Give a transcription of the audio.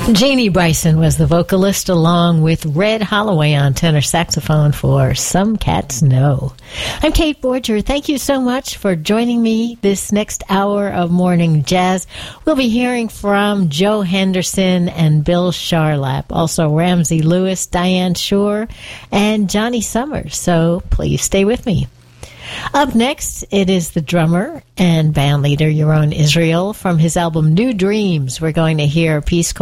Jeannie Bryson was the vocalist, along with Red Holloway on tenor saxophone for Some Cats Know. I'm Kate Borger. Thank you so much for joining me this next hour of Morning Jazz. We'll be hearing from Joe Henderson and Bill Charlap, also Ramsey Lewis, Diane Shore, and Johnny Summers. So please stay with me. Up next, it is the drummer and bandleader Yaron Israel from his album New Dreams. We're going to hear a piece called